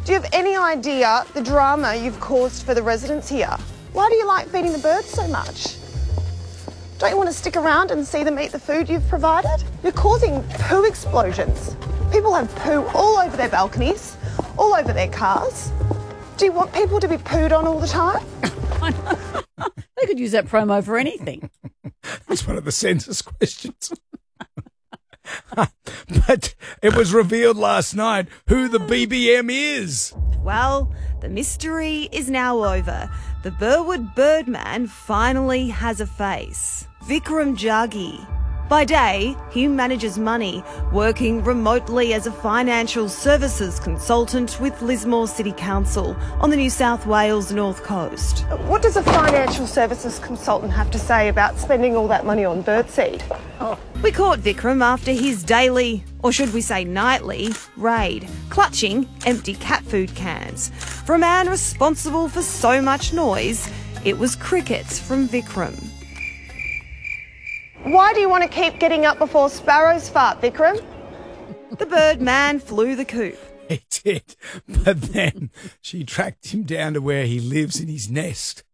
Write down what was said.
Do you have any idea the drama you've caused for the residents here? Why do you like feeding the birds so much? Don't you want to stick around and see them eat the food you've provided? You're causing poo explosions. People have poo all over their balconies, all over their cars. Do you want people to be pooed on all the time? They could use that promo for anything. That's one of the census questions. But it was revealed last night who the BBM is. Well, the mystery is now over. The Burwood Birdman finally has a face. Vikram Jaggi. By day, he manages money, working remotely as a financial services consultant with Lismore City Council on the New South Wales North Coast. What does a financial services consultant have to say about spending all that money on birdseed? We caught Vikram after his daily, or should we say nightly, raid, clutching empty cat food cans. For a man responsible for so much noise, it was crickets from Vikram. Why do you want to keep getting up before sparrows fart, Vikram? The Birdman flew the coop. He did. But then she tracked him down to where he lives in his nest.